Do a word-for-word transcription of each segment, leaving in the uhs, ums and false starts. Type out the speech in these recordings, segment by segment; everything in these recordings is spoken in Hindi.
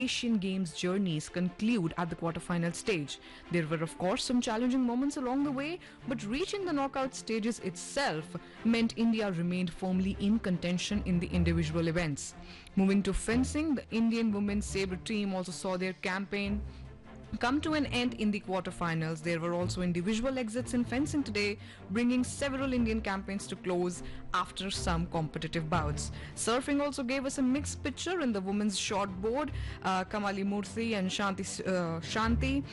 Asian Games journeys conclude at the quarterfinal stage. There were, of course, some challenging moments along the way, but reaching the knockout stages itself meant India remained firmly in contention in the individual events. Moving to fencing, the Indian women's sabre team also saw their campaign come to an end in the quarterfinals. There were also individual exits in fencing today, bringing several Indian campaigns to close after some competitive bouts. Surfing also gave us a mixed picture in the women's shortboard. Uh, Kamali Murthy and Shanti, uh, Shanti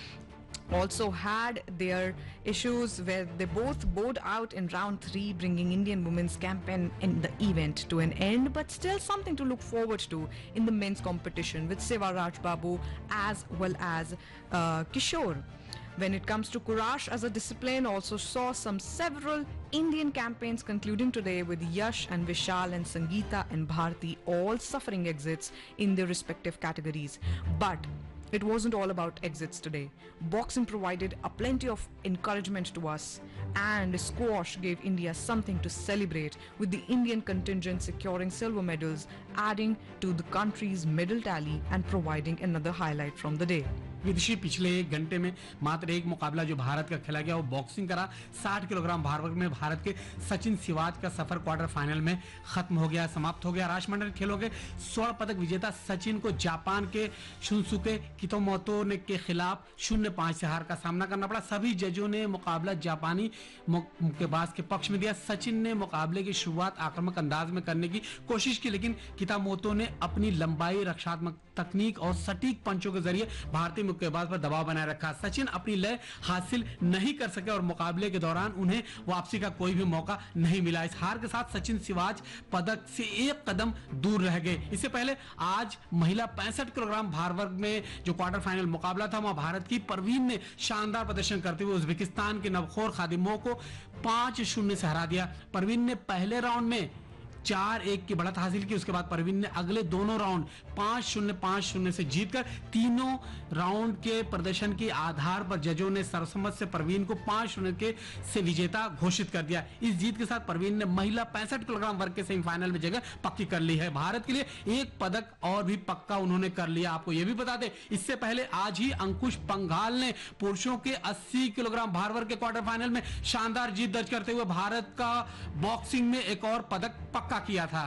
also had their issues where they both bowed out in round three, bringing Indian women's campaign in the event to an end, but still something to look forward to in the men's competition with Seva Raj Babu as well as uh, Kishore. When it comes to Courage as a discipline, also saw some several Indian campaigns concluding today with Yash and Vishal and Sangeeta and Bharti all suffering exits in their respective categories. But it wasn't all about exits today. Boxing provided a plenty of encouragement to us, and squash gave India something to celebrate, with the Indian contingent securing silver medals, adding to the country's medal tally and providing another highlight from the day. विदिशी पिछले एक घंटे में मात्र एक मुकाबला जो भारत का खेला गया वो बॉक्सिंग करा। साठ किलोग्राम भार वर्ग में भारत के सचिन सिवाज का सफर क्वार्टर फाइनल में खत्म हो गया, समाप्त हो गया। राष्ट्रमंडल खेलों के स्वर्ण पदक विजेता सचिन को जापान के शुनसुके कितोमोतो ने के खिलाफ शून्य पांच से हार का सामना करना पड़ा। सभी जजों ने मुकाबला जापानी मुक्केबाज के पक्ष में दिया। सचिन ने मुकाबले की शुरुआत आक्रामक अंदाज में करने की कोशिश की, लेकिन कितामोतो ने अपनी लंबाई, रक्षात्मक तकनीक और सटीक पंचों के जरिए भारतीय मुक्केबाज पर दबाव बनाए रखा। सचिन अपनी लय हासिल नहीं कर सके और मुकाबले के दौरान उन्हें वापसी का कोई भी मौका नहीं मिला। इस हार के साथ सचिन सिवाज पदक से एक कदम दूर रह गए। इससे पहले आज महिला पैंसठ किलोग्राम भार वर्ग में जो क्वार्टर फाइनल मुकाबला था, वहां भारत की परवीन ने शानदार प्रदर्शन करते हुए उज्बेकिस्तान के नवखोर खादिमोव को पांच शून्य से हरा दिया। परवीन ने पहले राउंड में चार एक की बढ़त हासिल की। उसके बाद परवीन ने अगले दोनों राउंड पांच शून्य पांच शून्य से जीतकर तीनों राउंड के प्रदर्शन के आधार पर जजों ने सर्वसम्मत से परवीन को पांच शून्य के से विजेता घोषित कर दिया। इस जीत के साथ परवीन ने महिला पैंसठ किलोग्राम वर्ग के सेमीफाइनल में जगह पक्की कर ली है। भारत के लिए एक पदक और भी पक्का उन्होंने कर लिया। आपको यह भी बता दें, इससे पहले आज ही अंकुश पंघाल ने पुरुषों के अस्सी किलोग्राम भार वर्ग के क्वार्टर फाइनल में शानदार जीत दर्ज करते हुए भारत का बॉक्सिंग में एक और पदक पक्का किया था।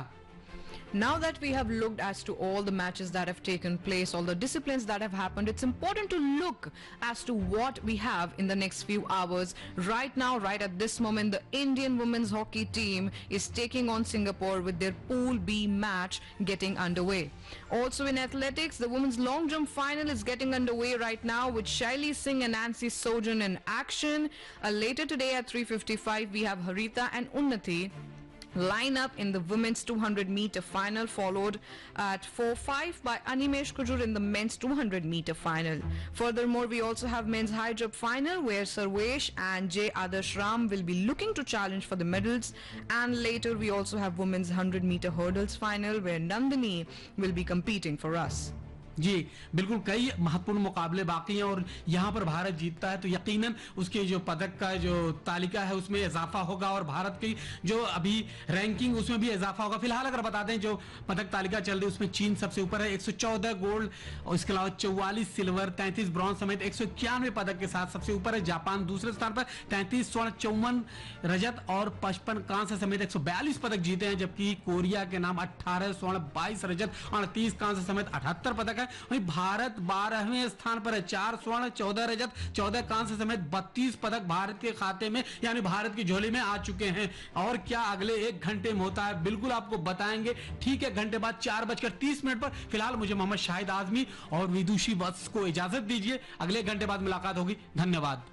Now that we have looked as to all the matches that have taken place, all the disciplines that have happened, it's important to look as to what we have in the next few hours. Right now, right at this moment, the Indian women's hockey team is taking on Singapore with their Pool B match getting underway. Also in athletics, the women's long jump final is getting underway right now with Shaili Singh and Nancy Sojan in action. Uh, later today at three fifty-five, we have Harita and Unnati line up in the women's two hundred meter final, followed at four five by Animesh Kujur in the men's two hundred meter final. Furthermore, we also have men's high jump final where Sarvesh and J Adarsh Ram will be looking to challenge for the medals, and later we also have women's one hundred meter hurdles final where Nandini will be competing for us. जी बिल्कुल, कई महत्वपूर्ण मुकाबले बाकी हैं और यहां पर भारत जीतता है तो यकीनन उसके जो पदक का जो तालिका है उसमें इजाफा होगा और भारत की जो अभी रैंकिंग उसमें भी इजाफा होगा। फिलहाल अगर बता दें जो पदक तालिका चल रही है उसमें चीन सबसे ऊपर है एक सौ चौदह गोल्ड और इसके अलावा चौवालीस सिल्वर, तैंतीस ब्रॉन्ज समेत एक सौ इक्यानवे पदक के साथ सबसे ऊपर है। जापान दूसरे स्थान पर तैंतीस स्वर्ण, चौवन रजत और पचपन कांस्य समेत एक सौ बयालीस पदक जीते हैं, जबकि कोरिया के नाम अठारह स्वर्ण, बाईस रजत और तीस कांस्य समेत अठहत्तर पदक है। वहीं भारत बारहवें स्थान पर है, चार स्वर्ण, चौदह रजत, चौदह कांस्य समेत बत्तीस पदक भारत के खाते में यानी भारत की झोली में आ चुके हैं। और क्या अगले एक घंटे में होता है बिल्कुल आपको बताएंगे। ठीक है, घंटे बाद चार बजकर तीस मिनट पर। फिलहाल मुझे मोहम्मद शाहिद आजमी और विदुषी बस को इजाजत दीजिए। अगले घंटे बाद मुलाकात होगी। धन्यवाद।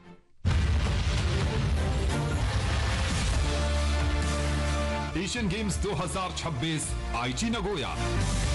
एशियन गेम्स दो हज़ार छब्बीस आईची नगोया।